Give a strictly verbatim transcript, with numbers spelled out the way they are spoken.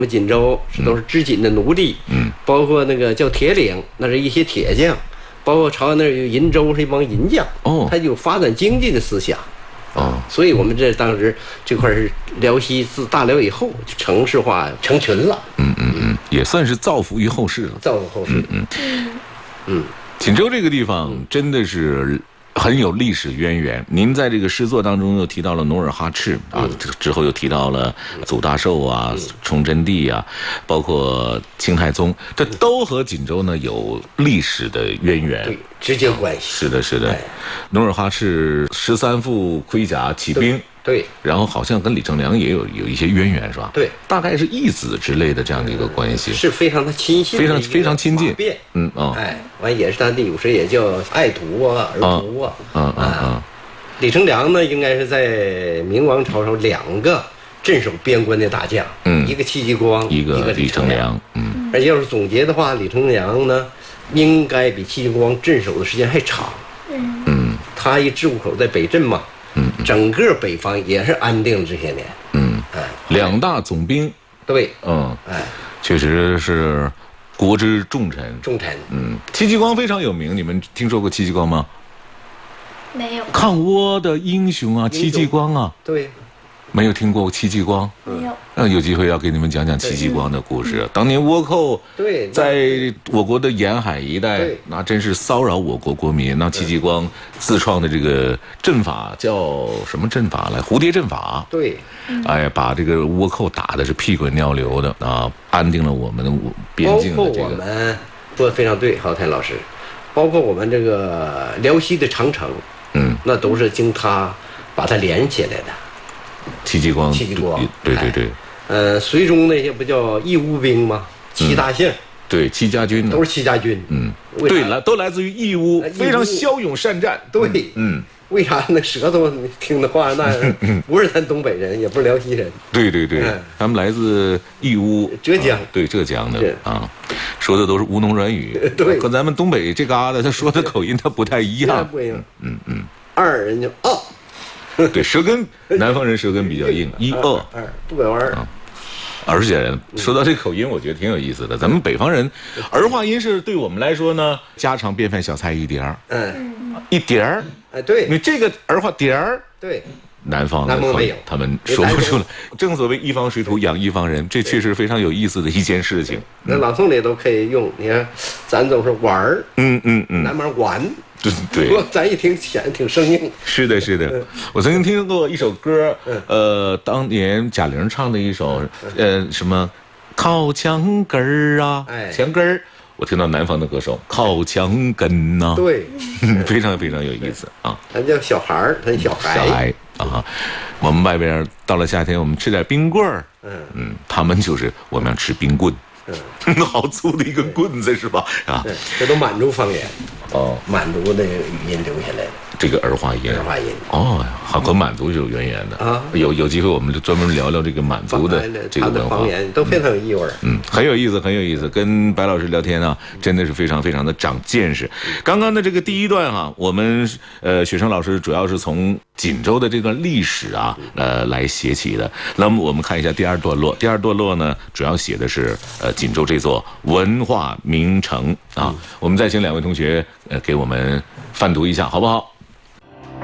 我们锦州是都是织锦的奴隶，嗯，包括那个叫铁岭，那是一些铁匠，包括朝阳那儿有银州是一帮银匠，哦，他有发展经济的思想，哦，所以我们这当时这块是辽西自大辽以后就城市化成群了， 嗯嗯嗯，也算是造福于后世了， 造福后世，嗯嗯嗯，锦州这个地方真的是很有历史渊源。您在这个诗作当中又提到了努尔哈赤啊，之后又提到了祖大寿啊、崇祯帝啊，包括清太宗，这都和锦州呢有历史的渊源， 对，直接关系。 是的，是的。努尔哈赤十三副盔甲起兵。 对， 然后好像跟李成梁也有有一些渊源，是吧？ 对， 大概是义子之类的这样的一个关系， 是非常的亲近， 非常非常亲近。 嗯哦，哎，完也是他的有时也叫爱徒啊、儿徒啊。 嗯嗯嗯。 李成梁呢，应该是在明王朝上两个镇守边关的大将，嗯，一个戚继光， 一个李成梁。 嗯，而要是总结的话，李成梁呢，应该比戚继光镇守的时间还长。嗯嗯，他一治户口在北镇嘛。嗯，整个北方也是安定了这些年。 嗯，哎，两大总兵， 对， 嗯，哎，确实是国之重臣。 重臣， 嗯，戚继光非常有名，你们听说过戚继光吗？ 没有。 抗倭的英雄啊，戚继光啊。 对。 没有听过戚继光？ 没有。 那有机会要给你们讲讲戚继光的故事。当年倭寇对在我国的沿海一带，那真是骚扰我国国民。那戚继光自创的这个阵法叫什么阵法来？蝴蝶阵法。 对， 哎，把这个倭寇打的是屁滚尿流的啊，安定了我们的边境的这个。 包括我们说的非常对，郝泰老师，包括我们这个辽西的长城，嗯，那都是经他把它连起来的。 戚继光， 戚继光， 对对对， 呃，隋中那些不叫义乌兵吗？戚大姓， 对，戚家军都是戚家军， 嗯，对，来都来自于义乌，非常骁勇善战， 对，嗯，为啥那舌头听的话那不是咱东北人，也不是辽西人， 对对对，他们来自义乌， 浙江， 对浙江的啊，说的都是吴侬软语， 对， 和咱们东北这嘎达他说的口音他不太一样， 不一样， 嗯嗯， 二人就啊。 对，舌根，南方人舌根比较硬，一二二不拐弯儿。 而且说到这口音，我觉得挺有意思的。咱们北方人，儿化音是对我们来说呢，家常便饭小菜一碟儿。嗯，一碟儿。 哎，对， 你这个儿化碟儿， 对， 南方的没有， 他们说不出来。正所谓一方水土养一方人，这确实非常有意思的一件事情。 那朗诵里都可以用。你看，咱总是玩儿， 嗯嗯嗯， 南边玩。 对， 咱一听显得挺生硬。 是的，是的。我曾经听过一首歌，呃，当年贾玲唱的一首，呃，什么靠墙根儿啊，墙根儿。我听到南方的歌手靠墙根呐， 对， 非常非常有意思啊。 咱叫小孩儿，咱小孩。 小孩啊，我们外边到了夏天，我们吃点冰棍儿。嗯嗯，他们就是我们要吃冰棍。嗯，好粗的一个棍子是吧？啊， 这都满族方言。哦，满族的语音留下来的这个儿化音， 儿化音哦，还和满族是有渊源的啊。有有机会我们就专门聊聊这个满族的这个文化， 方言都非常有意味。 嗯，很有意思，很有意思。跟白老师聊天啊，真的是非常非常的长见识。刚刚的这个第一段哈，我们呃雪生老师主要是从锦州的这段历史啊，呃来写起的。那么我们看一下第二段落，第二段落呢，主要写的是呃锦州这座文化名城啊。我们再请两位同学呃给我们泛读一下，好不好？